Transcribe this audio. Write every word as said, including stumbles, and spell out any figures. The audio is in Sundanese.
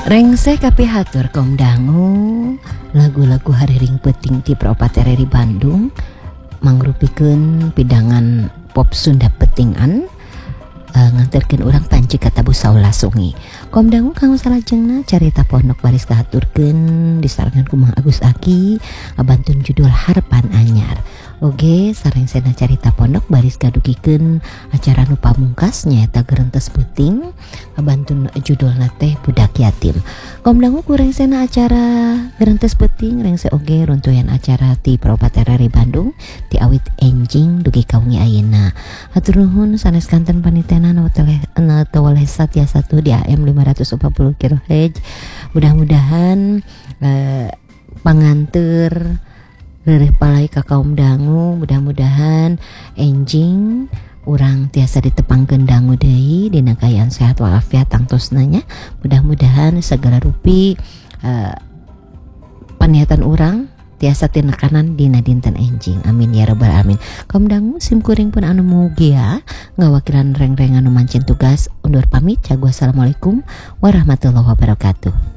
Rengseh kapihatur kaum dangu lagu-lagu hariring peting ti Propatereri Bandung mangrupikeun pidangan pop Sunda petingan uh, nganterkeun urang panci ka Tabu Saula Sungi. Kaum dangu kanggo salajengna carita pondok baris kahaturkeun disarangan ku Mang Agus Aki abantun judul Harapan Anyar. Oge sarengsena carita pondok baris gadugikeun acara nu pamungkas nyaeta Gerentes Peuting abantun judulna teh Budak Yatim. Kaum dangu kurengsena acara Gerentes Peuting rengse oge runtuyan acara ti Propatereri Bandung ti awit enjing dugi kaungi ayeuna. Hatur nuhun sanes kanten panitena nu teweleh satya satu di A M lima ratus empat puluh kilohertz. Mudah-mudahan eh, panganteur rereh palai ka kaum dangu, mudah-mudahan enjing urang tiasa ditepangkeun dangu deui dina kayaan sehat walafiat tangtosna nya. Mudah-mudahan segala rupi uh, paniatan urang tiasa tinekanan dina dinten enjing. Amin ya rabbal alamin. Kaum dangu simkuring pun anu mugia ngawakilan reng-reng anu mancen tugas undur pamit. Jago assalamualaikum warahmatullahi wabarakatuh.